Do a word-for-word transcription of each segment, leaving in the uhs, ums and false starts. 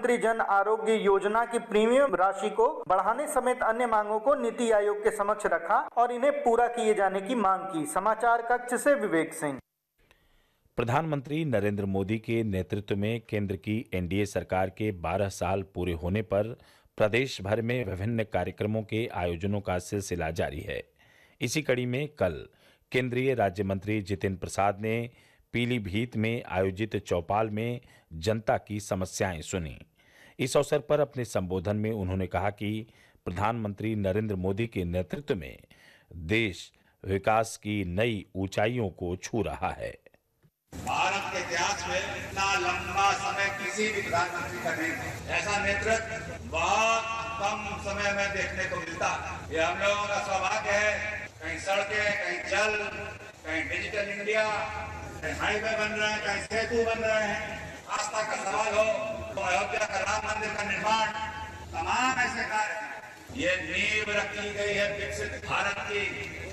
प्रधानमंत्री जन आरोग्य योजना की प्रीमियम राशि को बढ़ाने समेत अन्य मांगों को नीति आयोग के समक्ष रखा और इन्हें पूरा किए जाने की मांग की। समाचार कक्ष से विवेक सिंह। प्रधानमंत्री नरेंद्र मोदी के नेतृत्व में केंद्र की एनडीए सरकार के बारह साल पूरे होने पर प्रदेश भर में विभिन्न कार्यक्रमों के आयोजनों का सिलसिला जारी है। इसी कड़ी में कल केंद्रीय राज्य मंत्री जितिन प्रसाद ने पीलीभीत में आयोजित चौपाल में जनता की समस्याएं सुनी। इस अवसर पर अपने संबोधन में उन्होंने कहा कि प्रधानमंत्री नरेंद्र मोदी के नेतृत्व में देश विकास की नई ऊंचाइयों को छू रहा है। भारत के इतिहास में इतना लंबा समय किसी भी प्रधानमंत्री का नहीं था। ऐसा नेतृत्व बहुत कम समय में देखने को मिलता है। ये हम लोगों का सौभाग्य है। कहीं सड़कें, कहीं जल, कहीं डिजिटल इंडिया, कहीं हाईवे बन रहे हैं, कहीं सेतु बन रहे हैं। आस्था का सवाल हो तो अयोध्या का राम मंदिर का निर्माण, तमाम ऐसे कार्य हैं। ये नींव रखी गई है विकसित भारत की।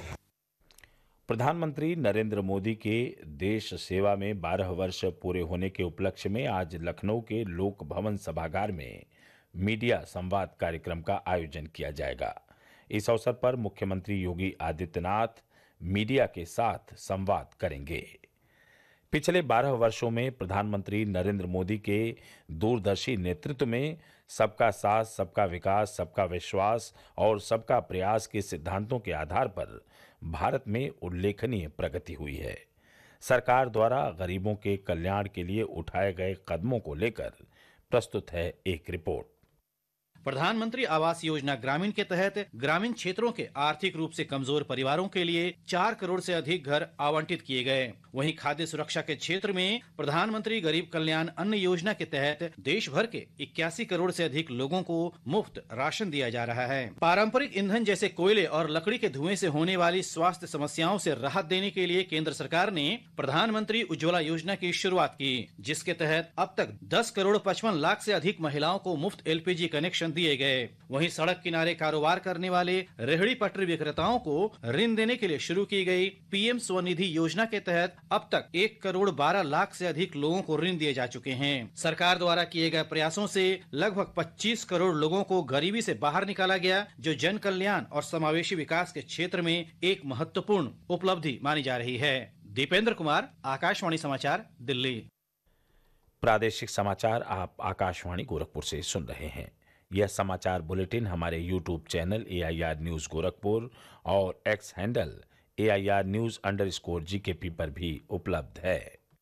प्रधानमंत्री नरेंद्र मोदी के देश सेवा में बारह वर्ष पूरे होने के उपलक्ष्य में आज लखनऊ के लोक भवन सभागार में मीडिया संवाद कार्यक्रम का आयोजन किया जाएगा। इस अवसर पर मुख्यमंत्री योगी आदित्यनाथ मीडिया के साथ संवाद करेंगे। पिछले बारह वर्षों में प्रधानमंत्री नरेंद्र मोदी के दूरदर्शी नेतृत्व में सबका साथ, सबका विकास, सबका विश्वास और सबका प्रयास के सिद्धांतों के आधार पर भारत में उल्लेखनीय प्रगति हुई है। सरकार द्वारा गरीबों के कल्याण के लिए उठाए गए कदमों को लेकर प्रस्तुत है एक रिपोर्ट। प्रधानमंत्री आवास योजना ग्रामीण के तहत ग्रामीण क्षेत्रों के आर्थिक रूप से कमजोर परिवारों के लिए चार करोड़ से अधिक घर आवंटित किए गए। वहीं खाद्य सुरक्षा के क्षेत्र में प्रधानमंत्री गरीब कल्याण अन्न योजना के तहत देश भर के इक्यासी करोड़ से अधिक लोगों को मुफ्त राशन दिया जा रहा है। पारंपरिक ईंधन जैसे कोयले और लकड़ी के धुएं से होने वाली स्वास्थ्य समस्याओं से राहत देने के लिए केंद्र सरकार ने प्रधानमंत्री उज्ज्वला योजना की शुरुआत की, जिसके तहत अब तक दस करोड़ पचपन लाख से अधिक महिलाओं को मुफ्त एलपीजी कनेक्शन दिए गए। वहीं सड़क किनारे कारोबार करने वाले रेहड़ी पटरी विक्रेताओं को ऋण देने के लिए शुरू की गई पीएम स्वनिधि योजना के तहत अब तक एक करोड़ बारह लाख से अधिक लोगों को ऋण दिए जा चुके हैं। सरकार द्वारा किए गए प्रयासों से लगभग पच्चीस करोड़ लोगों को गरीबी से बाहर निकाला गया, जो जन कल्याण और समावेशी विकास के क्षेत्र में एक महत्वपूर्ण उपलब्धि मानी जा रही है। दीपेंद्र कुमार, आकाशवाणी समाचार, दिल्ली। प्रादेशिक समाचार आप आकाशवाणी गोरखपुर से सुन रहे हैं। यह समाचार बुलेटिन हमारे YouTube channel A I R news Gorakhpur और x handle A I R news under score जी के पी पर भी उपलब्ध है।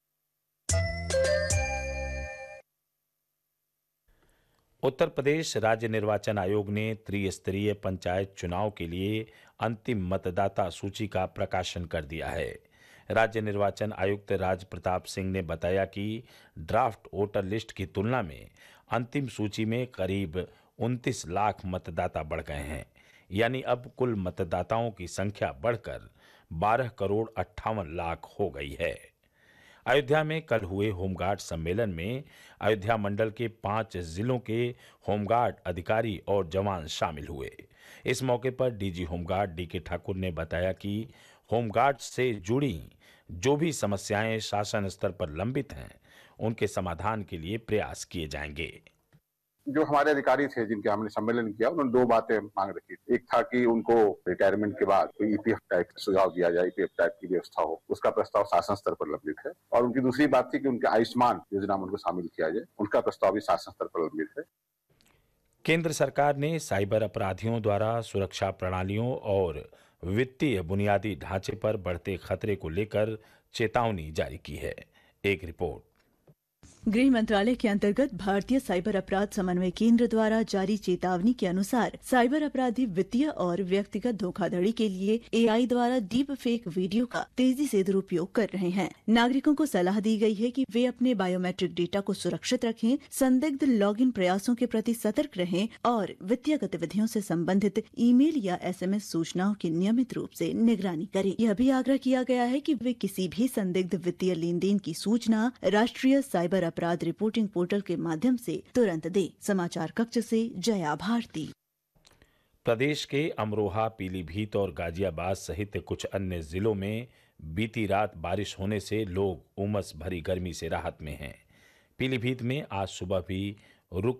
उत्तर प्रदेश राज्य निर्वाचन आयोग ने त्रिस्तरीय पंचायत चुनाव के लिए अंतिम मतदाता सूची का प्रकाशन कर दिया है। राज्य निर्वाचन आयुक्त राज प्रताप सिंह ने बताया कि ड्राफ्ट वोटर लिस्ट की तुलना में अंतिम सूची में करीब उनतीस लाख मतदाता बढ़ गए हैं, यानी अब कुल मतदाताओं की संख्या बढ़कर बारह करोड़ अट्ठावन लाख हो गई है। अयोध्या में कल हुए होमगार्ड सम्मेलन में अयोध्या मंडल के पांच जिलों के होमगार्ड अधिकारी और जवान शामिल हुए। इस मौके पर डीजी होमगार्ड डी के ठाकुर ने बताया कि होमगार्ड से जुड़ी जो भी समस्याएं शासन स्तर पर लंबित हैं, उनके समाधान के लिए प्रयास किए जाएंगे। जो हमारे अधिकारी थे जिनके हमने सम्मेलन किया, उन्होंने दो बातें मांग रखी थी। एक था कि उनको रिटायरमेंट के बाद कोई ईपीएफ टाइप सुझाव दिया जाए, ईपीएफ टाइप की व्यवस्था हो, उसका प्रस्ताव शासन स्तर पर लंबित है। और उनकी दूसरी बात थी कि उनके आयुष्मान योजना में उनको शामिल किया जाए, उनका प्रस्ताव भी शासन स्तर पर लंबित है। केंद्र सरकार ने साइबर अपराधियों द्वारा सुरक्षा प्रणालियों और वित्तीय बुनियादी ढांचे पर बढ़ते खतरे को लेकर चेतावनी जारी की है। एक रिपोर्ट। गृह मंत्रालय के अंतर्गत भारतीय साइबर अपराध समन्वय केंद्र द्वारा जारी चेतावनी के अनुसार साइबर अपराधी वित्तीय और व्यक्तिगत धोखाधड़ी के लिए एआई द्वारा डीप फेक वीडियो का तेजी से दुरुपयोग कर रहे हैं। नागरिकों को सलाह दी गई है कि वे अपने बायोमेट्रिक डेटा को सुरक्षित रखें, संदिग्ध लॉगिन प्रयासों के प्रति सतर्क रहें और वित्तीय गतिविधियों से संबंधित ईमेल या एसएमएस सूचनाओं की नियमित रूप से निगरानी करें। यह भी आग्रह किया गया है कि वे किसी भी संदिग्ध वित्तीय लेन देन की सूचना राष्ट्रीय साइबर अपराध रिपोर्टिंग पोर्टल के माध्यम से तुरंत दे। समाचार कक्ष से जया भारती। प्रदेश के अमरोहा, पीलीभीत और गाजियाबाद सहित कुछ अन्य जिलों में बीती रात बारिश होने से लोग उमस भरी गर्मी से राहत में हैं। पीलीभीत में आज सुबह भी रुक